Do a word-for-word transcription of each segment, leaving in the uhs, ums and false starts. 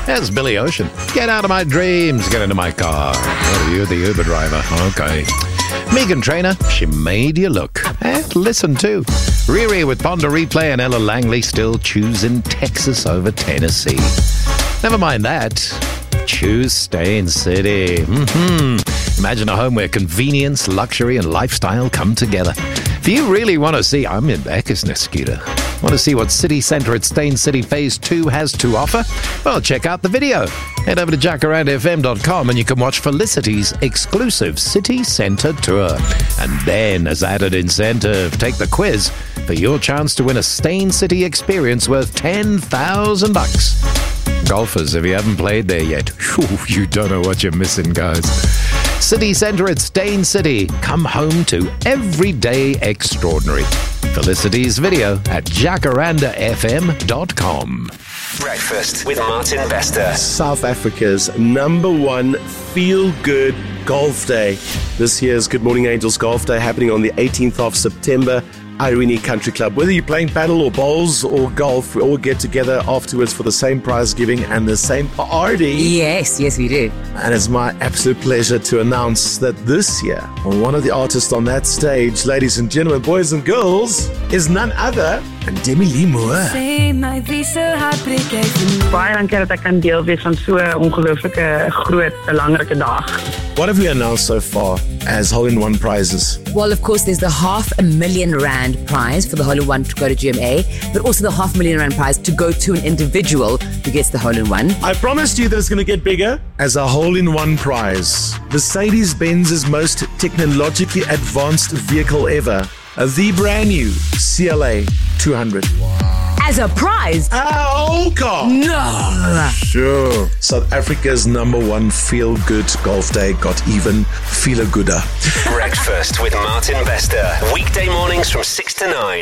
There's Billy Ocean. Get out of my dreams. Get into my car. Oh, you're the Uber driver. Okay. Megan Trainor, She Made You Look. And listen too. Riri with Ponder Replay and Ella Langley still choosing Texas over Tennessee. Never mind that. Choose Stain City. Mm-hmm. Imagine a home where convenience, luxury, and lifestyle come together. If you really want to see, I'm in Beckersness, Scooter. Want to see what City Centre at Stain City Phase two has to offer? Well, check out the video. Head over to jacaranda f m dot com and you can watch Felicity's exclusive City Centre tour. And then, as added incentive, take the quiz for your chance to win a Stain City experience worth ten thousand bucks. Golfers, if you haven't played there yet, whew, you don't know what you're missing, guys. City Centre at Stain City. Come home to everyday extraordinary. Felicity's video at jacaranda f m dot com. Breakfast with Martin Bester. South Africa's number one feel-good golf day. This year's Good Morning Angels Golf Day happening on the eighteenth of September. Irene Country Club. Whether you're playing paddle or bowls or golf, we all get together afterwards for the same prize giving and the same party. Yes, yes, we do. And it's my absolute pleasure to announce that this year, one of the artists on that stage, ladies and gentlemen, boys and girls, is none other than Demi Lee Moore. Baie dankie dat ek kan deel wees van so 'n ongelooflike groot belangrike dag. What have we announced so far as hole-in-one prizes? Well, of course, there's the half a million rand prize for the hole-in-one to go to G M A, but also the half a million rand prize to go to an individual who gets the hole-in-one. I promised you that it's going to get bigger. As a hole-in-one prize, Mercedes-Benz's most technologically advanced vehicle ever, the brand new C L A two hundred. As a prize? Our old car. No. Sure. South Africa's number one feel-good golf day got even feel-a-gooder. Breakfast with Martin Bester. Weekday mornings from six to nine.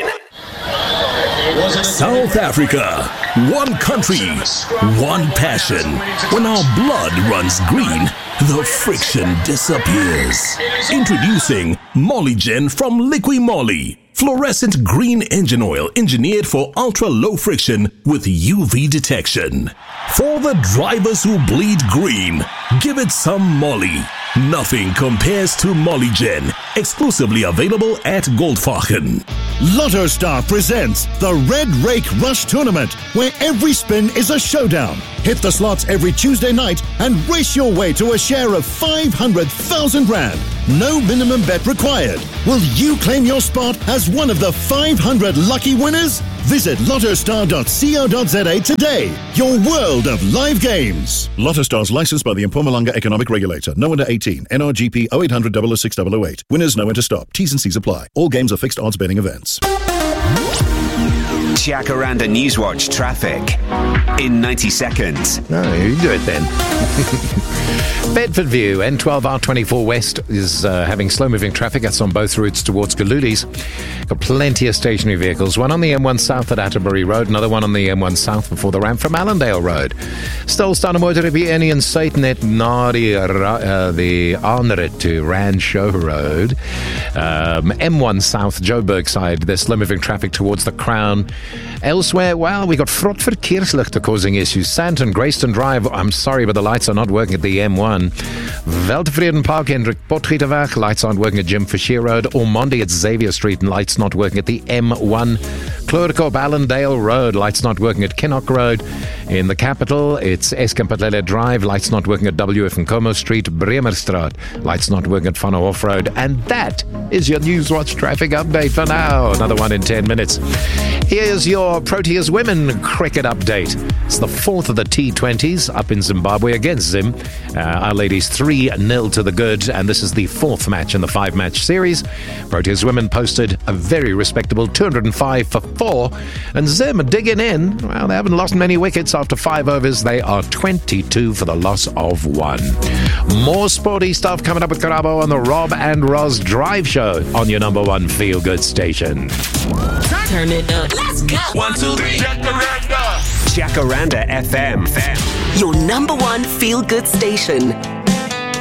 South Africa. One country. One passion. When our blood runs green, the friction disappears. Introducing Mollygen from Liqui Moly. Fluorescent green engine oil engineered for ultra-low friction with U V detection. For the drivers who bleed green, give it some Molly. Nothing compares to Mollygen. Exclusively available at Goldfachen. Lotto Star presents the Red Rake Rush Tournament, where every spin is a showdown. Hit the slots every Tuesday night and race your way to a share of five hundred thousand rand. No minimum bet required. Will you claim your spot as one of the five hundred lucky winners? Visit lotto star dot co dot za today. Your world of live games. Lotto Stars licensed by the Mpumalanga Economic Regulator. No under eighteen. N R G P oh eight hundred, double oh six, double oh eight. Winners know when to stop. T's and C's apply. All games are fixed odds betting events. Jacaranda Newswatch traffic in ninety seconds. No, you do it then. Bedford View, N twelve R twenty-four West is uh, having slow-moving traffic. That's on both routes towards Galulis. Got plenty of stationary vehicles. One on the M one South at Atterbury Road, another one on the M one South before the ramp from Allendale Road. Still staan motor op die N State net na die, uh, die aanrit to Rancho Road. Um, M one South, Joburg side, there's slow-moving traffic towards the Crown. Elsewhere, well, we got vrot verkeersligte causing issues. Sandton, Grayston Drive, I'm sorry, but the lights are not working at the M one. Weltevreden Park, Hendrik Potgieterweg, lights aren't working at Jim Fisher Road. Ormonde at Xavier Street, and lights not working at the M one. Kloorkop, Allendale Road, lights not working at Kinnock Road. In the capital, it's Eskampadlele Drive, lights not working at W F and Como Street. Bremerstraat, lights not working at Van der Hof Road. And that is your Newswatch traffic update for now. Another one in ten minutes. Here's your Proteas Women cricket update. It's the fourth of the T twenties up in Zimbabwe against Zim. Uh, our ladies three nil to the good, and this is the fourth match in the five-match series. Proteas Women posted a very respectable two hundred five for four, and Zim digging in. Well, they haven't lost many wickets after five overs. They are twenty-two for the loss of one. More sporty stuff coming up with Karabo on the Rob and Roz Drive Show on your number one feel-good station. Turn it up. Let's go. One, two, three. Jacaranda. Jacaranda F M. Your number one feel-good station.